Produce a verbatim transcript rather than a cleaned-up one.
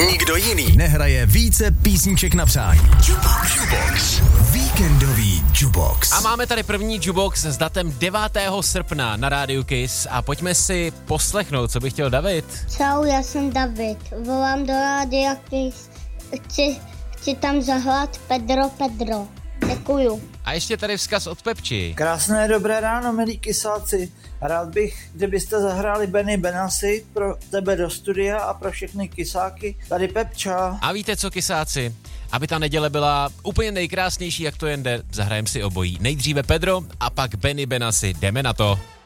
nikdo jiný nehraje více písniček na přání. Jukebox. Jukebox. Víkendový Jukebox. A máme tady první Jukebox s datem devátého srpna na rádiu Kiss a pojďme si poslechnout, co by chtěl David. Čau, já jsem David, volám do rádia Kiss. Chci, chci tam zahrát Pedro Pedro. Děkuju. A ještě tady vzkaz od Pepči. Krásné dobré ráno, milí kysáci. Rád bych, kdybyste zahráli Benny Benassi pro tebe do studia a pro všechny kysáky. Tady Pepča. A víte co, kysáci? Aby ta neděle byla úplně nejkrásnější, jak to jen jde, zahrajem si obojí. Nejdříve Pedro a pak Benny Benassi. Jdeme na to.